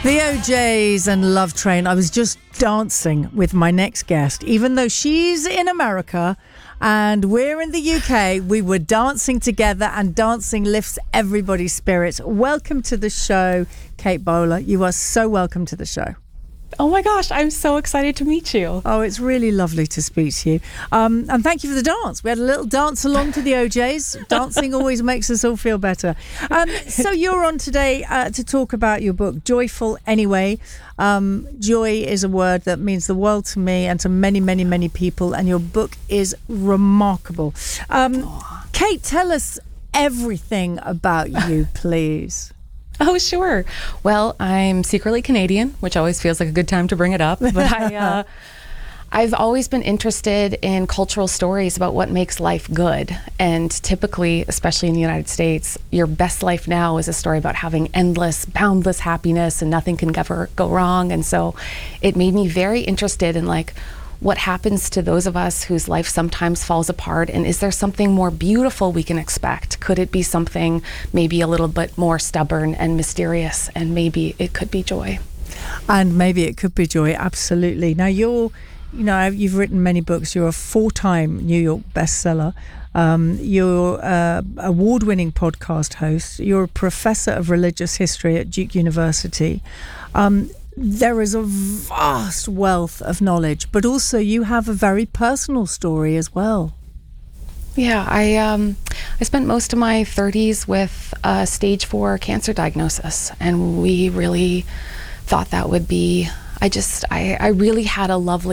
The OJs and Love Train. I was just dancing with my next guest. Even though she's in America and we're in the UK, we were dancing together, and dancing lifts everybody's spirits. Welcome to the show, Kate Bowler. You are so welcome to the show. Oh my gosh, I'm so excited to meet you. Oh, it's really lovely to speak to you. And thank you for the dance. We had a little dance along to the OJs. Dancing always makes us all feel better. So you're on today to talk about your book, Joyful Anyway. Joy is a word that means the world to me and to many, many, many people. And your book is remarkable. Kate, tell us everything about you, please. Oh, sure. Well, I'm secretly Canadian, which always feels like a good time to bring it up. But I've always been interested in cultural stories about what makes life good. And typically, especially in the United States, your best life now is a story about having endless, boundless happiness and nothing can ever go wrong. And so it made me very interested in what happens to those of us whose life sometimes falls apart, and is there something more beautiful we can expect? Could it be something maybe a little bit more stubborn and mysterious, and maybe it could be joy? And maybe it could be joy, absolutely. Now you've written many books. You're a 4-time New York bestseller. You're an award-winning podcast host. You're a professor of religious history at Duke University. There is a vast wealth of knowledge, but also you have a very personal story as well. Yeah, I spent most of my 30s with a stage 4 cancer diagnosis, and we really thought that would be, I really had a lovely